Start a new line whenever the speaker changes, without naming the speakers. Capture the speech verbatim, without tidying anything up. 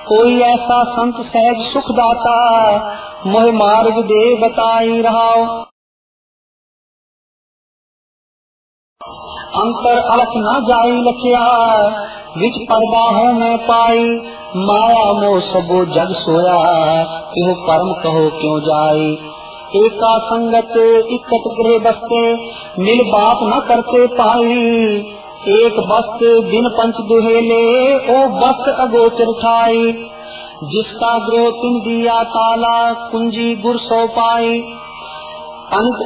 कोई ऐसा संत सहज सुख दाता, मोह मार्ग दे बताई रहाओ। अंतर अलख न जाई लखिया, विच पर्दा हो मैं पाई। माया मोह सबो जग सोया, क्यों परम कहो क्यों जाई। एका संगत इकत गृह बसते, मिल बात न करते पाई। एक बस्त बिन पंच दुहेले, ओ बस्त अगोचर ठाई। जिसका गृह तिन दिया ताला, कुंजी गुर सो पाई। अंत